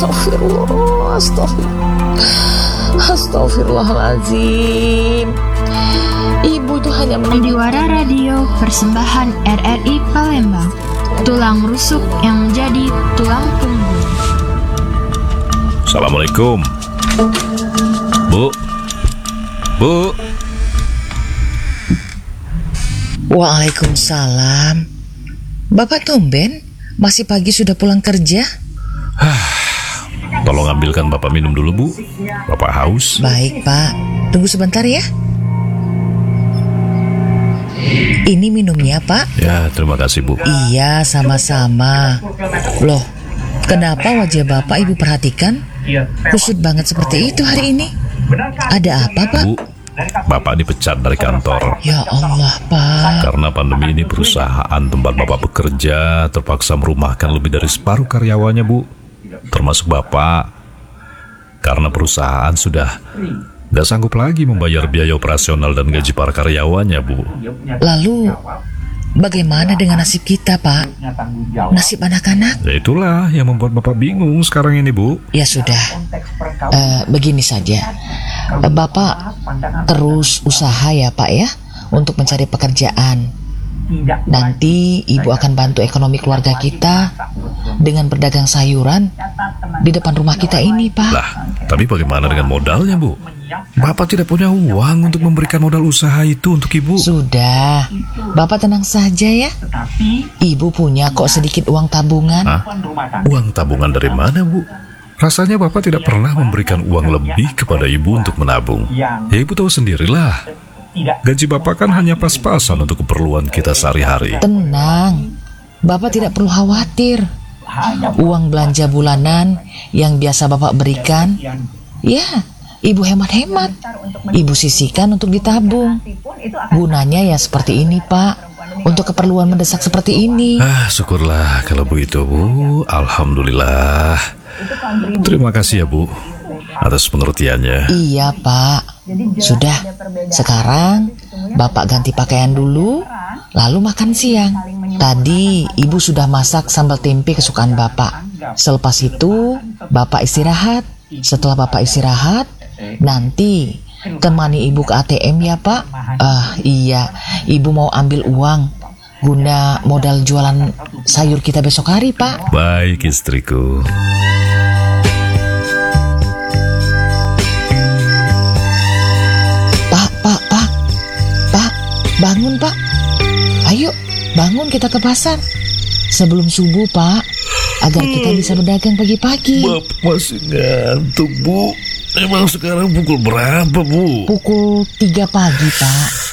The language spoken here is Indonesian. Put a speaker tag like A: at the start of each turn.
A: Astagfirullah, astagfirullahaladzim. Ibu itu hanya
B: Sandiwara Radio persembahan RRI Palembang, tulang rusuk yang menjadi tulang punggung.
C: Assalamualaikum. Bu.
A: Waalaikumsalam. Bapak tumben masih pagi sudah pulang kerja?
C: Tolong ambilkan Bapak minum dulu, Bu. Bapak haus.
A: Baik, Pak. Tunggu sebentar ya. Ini minumnya, Pak.
C: Ya, terima kasih, Bu.
A: Iya, sama-sama. Loh, kenapa wajah Bapak Ibu perhatikan kusut banget seperti itu hari ini? Ada apa, Pak?
C: Bu, Bapak dipecat dari kantor.
A: Ya Allah, Pak.
C: Karena pandemi ini perusahaan tempat Bapak bekerja terpaksa merumahkan lebih dari separuh karyawannya, Bu. Termasuk Bapak. Karena perusahaan sudah gak sanggup lagi membayar biaya operasional dan gaji para karyawannya, Bu.
A: Lalu, bagaimana dengan nasib kita, Pak? Nasib anak-anak?
C: Ya itulah yang membuat Bapak bingung sekarang ini, Bu.
A: Ya sudah, begini saja. Bapak terus usaha ya, Pak ya, untuk mencari pekerjaan. Nanti Ibu akan bantu ekonomi keluarga kita dengan berdagang sayuran di depan rumah kita ini, Pak.
C: Lah, tapi bagaimana dengan modalnya, Bu? Bapak tidak punya uang untuk memberikan modal usaha itu untuk Ibu.
A: Sudah, Bapak tenang saja ya. Ibu punya kok sedikit uang tabungan.
C: Hah? Uang tabungan dari mana, Bu? Rasanya Bapak tidak pernah memberikan uang lebih kepada Ibu untuk menabung. Ya Ibu tahu sendirilah. Gaji Bapak kan hanya pas-pasan untuk keperluan kita sehari-hari.
A: Tenang, Bapak tidak perlu khawatir. Uang belanja bulanan yang biasa Bapak berikan, ya, Ibu hemat-hemat. Ibu sisihkan untuk ditabung. Gunanya ya seperti ini, Pak. Untuk keperluan mendesak seperti ini.
C: Syukurlah kalau begitu, Bu. Alhamdulillah. Terima kasih ya, Bu, atas pengertiannya.
A: Iya, Pak. Sudah, sekarang Bapak ganti pakaian dulu, lalu makan siang. Tadi Ibu sudah masak sambal tempe kesukaan Bapak. Selepas itu, Bapak istirahat. Setelah Bapak istirahat, nanti temani Ibu ke ATM ya, Pak. Iya, Ibu mau ambil uang guna modal jualan sayur kita besok hari, Pak.
C: Baik, istriku.
A: Pak, bangun, Pak. Ayo, bangun kita ke pasar sebelum subuh, Pak, agar kita bisa berdagang pagi-pagi.
C: Bapak masih ngantuk, Bu. Emang sekarang pukul berapa, Bu?
A: Pukul 3 pagi, Pak.